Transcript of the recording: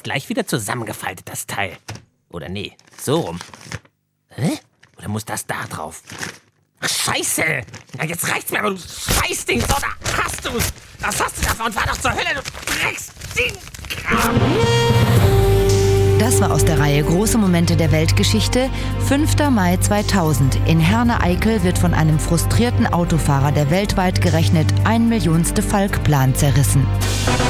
ist gleich wieder zusammengefaltet, das Teil. Oder nee, so rum. Hä? Oder muss das da drauf? Ach, Scheiße! Na, jetzt reicht's mir, aber du Scheißding! So, da hast du's! Was hast du davon? Fahr doch zur Hölle, du Drecksding! Das war aus der Reihe Große Momente der Weltgeschichte. 5. Mai 2000. In Herne-Eickel wird von einem frustrierten Autofahrer der weltweit gerechnet 1 Millionste Falkplan zerrissen.